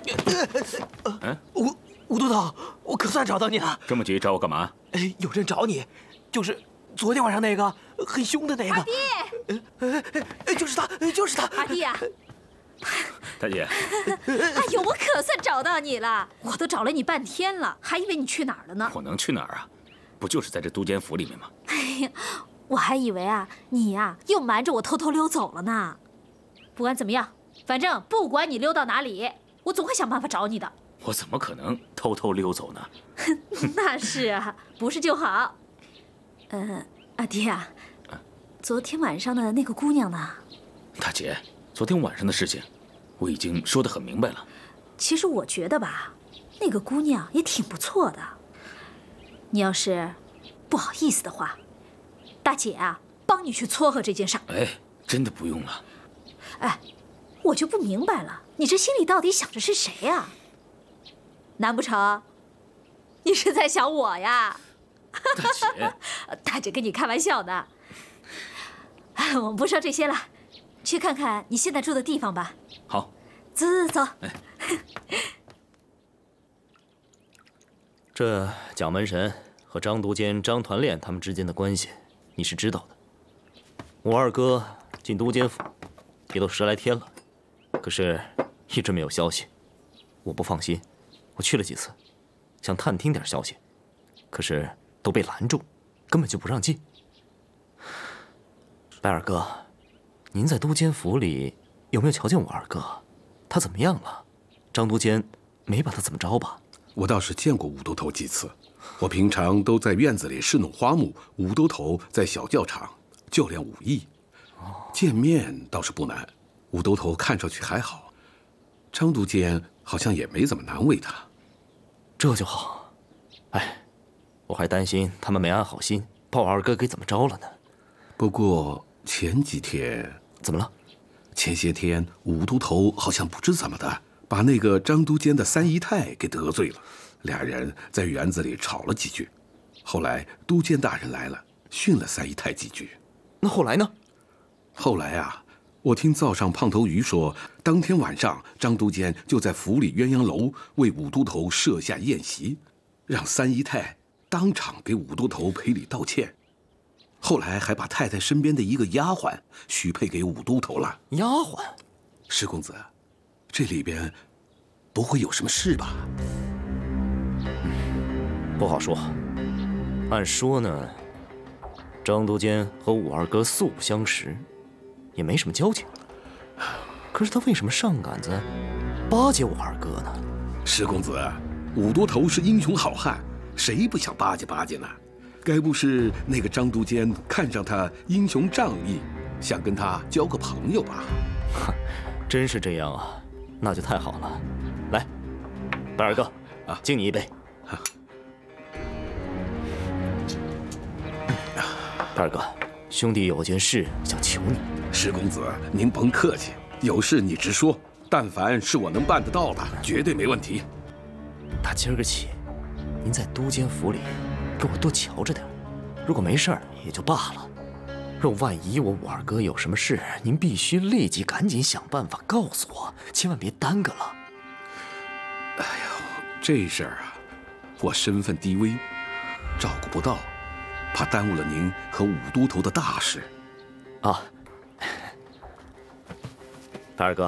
武都头，我可算找到你了。 这么急找我干嘛？ 有人找你，就是昨天晚上那个很凶的那个。 阿弟， 就是他，就是他。 阿弟呀！ 大姐， 哎呦，我可算找到你了！我都找了你半天了，还以为你去哪儿了呢。 我能去哪儿啊？不就是在这都监府里面吗？ 哎呀，我还以为啊，你呀又瞒着我偷偷溜走了呢。不管怎么样，反正不管你溜到哪里，我总会想办法找你的。 我怎么可能偷偷溜走呢？ 那是啊，不是就好。阿爹啊，昨天晚上的那个姑娘呢？ 大姐，昨天晚上的事情，我已经说得很明白了。 其实我觉得吧，那个姑娘也挺不错的。你要是不好意思的话，大姐啊，帮你去撮合这件事儿。 哎，真的不用了。 哎，我就不明白了，你这心里到底想着是谁呀？难不成你是在想我呀？ 大姐， 大姐跟你开玩笑呢。我们不说这些了，去看看你现在住的地方吧。 好， 走走走。 哎， 这蒋门神和张都监张团练他们之间的关系，你是知道的。我二哥进都监府也都10来天了，可是一直没有消息。我不放心，我去了几次，想探听点消息，可是都被拦住，根本就不让进。白二哥，您在都监府里有没有瞧见我二哥？他怎么样了？张都监没把他怎么着吧？ 我倒是见过武都头几次，我平常都在院子里侍弄花木，武都头在小教场教练武艺。见面倒是不难，武都头看上去还好，张都监好像也没怎么难为他。 这就好。哎，我还担心他们没安好心，把我二哥给怎么着了呢？ 不过前几天怎么了？ 前些天武都头好像不知怎么的，把那个张都监的三姨太给得罪了，俩人在园子里吵了几句。后来都监大人来了，训了三姨太几句。 那后来呢？ 后来啊，我听灶上胖头鱼说，当天晚上张都监就在府里鸳鸯楼为武都头设下宴席，让三姨太当场给武都头赔礼道歉。后来还把太太身边的一个丫鬟许配给武都头了。 丫鬟？ 石公子，这里边不会有什么事吧？ 不好说。按说呢，张都监和武二哥素不相识，也没什么交情。可是他为什么上杆子巴结我二哥呢？ 石公子，武都头是英雄好汉，谁不想巴结巴结呢？该不是那个张都监看上他英雄仗义，想跟他交个朋友吧？ 真是这样啊，那就太好了。来，白二哥，敬你一杯。白二哥，兄弟有件事想求你。 石公子，您甭客气，有事你直说，但凡是我能办得到的，绝对没问题。 打今儿个起，您在都监府里给我多瞧着点，如果没事儿也就罢了，若万一我武二哥有什么事，您必须立即赶紧想办法告诉我，千万别耽搁了。 哎呦，这事儿啊，我身份低微，照顾不到，怕耽误了您和武都头的大事。 啊，白二哥，